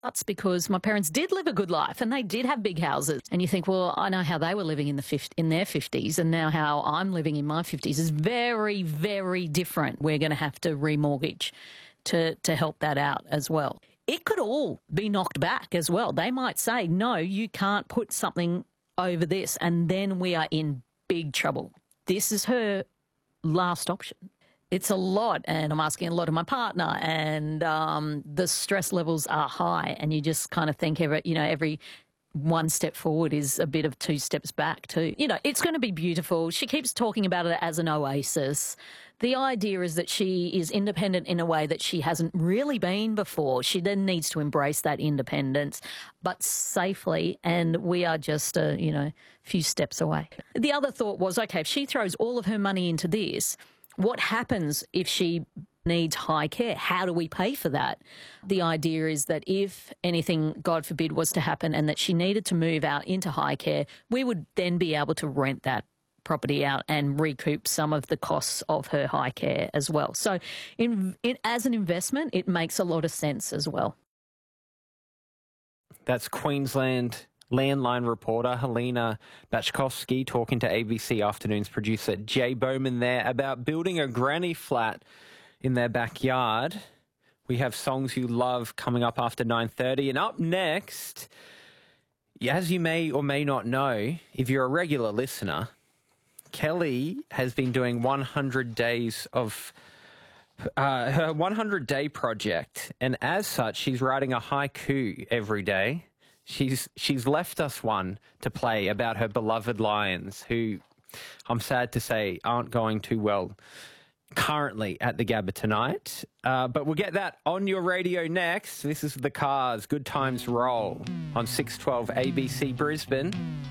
That's because my parents did live a good life and they did have big houses. And you think, well, I know how they were living in their 50s, and now how I'm living in my 50s is very, very different. We're going to have to remortgage to help that out as well. It could all be knocked back as well. They might say, no, you can't put something over this, and then we are in big trouble. This is her last option. It's a lot, and I'm asking a lot of my partner, and the stress levels are high, and you just kind of think every one step forward is a bit of two steps back too. It's going to be beautiful. She keeps talking about it as an oasis. The idea is that she is independent in a way that she hasn't really been before. She then needs to embrace that independence, but safely, and we are just a few steps away. The other thought was, okay, if she throws all of her money into this, what happens if she needs high care? How do we pay for that? The idea is that if anything, God forbid, was to happen and that she needed to move out into high care, we would then be able to rent that property out and recoup some of the costs of her high care as well. So as an investment, it makes a lot of sense as well. That's Queensland Landline reporter Helena Bachkovsky talking to ABC Afternoons producer Jay Bowman there about building a granny flat in their backyard. We have Songs You Love coming up after 9:30. And up next, as you may or may not know, if you're a regular listener, Kelly has been doing 100 days of her 100-day project. And as such, she's writing a haiku every day. She's left us one to play about her beloved Lions, who I'm sad to say aren't going too well currently at the Gabba tonight. But we'll get that on your radio next. This is The Cars, Good Times Roll on 612 ABC Brisbane.